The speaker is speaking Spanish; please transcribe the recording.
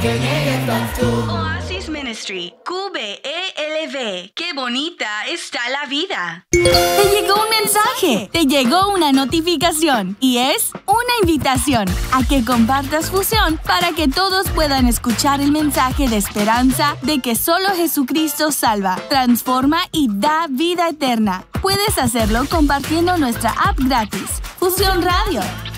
Que llegues tú. Oasis Ministry, QBELV. Qué bonita está la vida. Te llegó un mensaje, te llegó una notificación y es una invitación a que compartas Fusión para que todos puedan escuchar el mensaje de esperanza de que solo Jesucristo salva, transforma y da vida eterna. Puedes hacerlo compartiendo nuestra app gratis, Fusión Radio.